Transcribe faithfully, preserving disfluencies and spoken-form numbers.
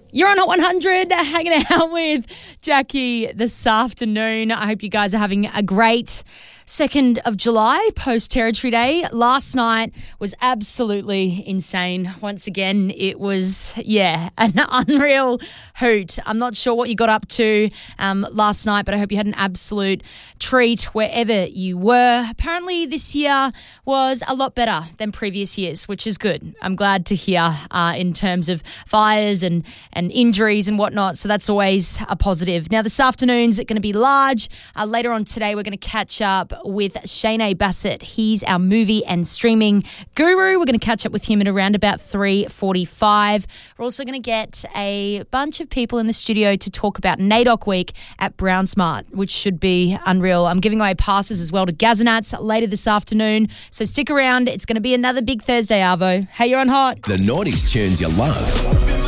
You're on Hot one hundred, hanging out with Jackie this afternoon. I hope you guys are having a great second of July, post-Territory Day. Last night was absolutely insane. Once again, it was, yeah, an unreal hoot. I'm not sure what you got up to um, last night, but I hope you had an absolute treat wherever you were. Apparently this year was a lot better than previous years, which is good. I'm glad to hear uh, in terms of fires and, and injuries and whatnot, so that's always a positive. Now, this afternoon's going to be large. Uh, later on today, we're going to catch up with Shane Bassett. He's our movie and streaming guru. We're going to catch up with him at around about three forty-five. We're also going to get a bunch of people in the studio to talk about NAIDOC Week at Brown Smart, which should be unreal. I'm giving away passes as well to Gazanats later this afternoon, so stick around. It's going to be another big Thursday, Arvo. Hey, you're on Hot. The nineties tunes you love.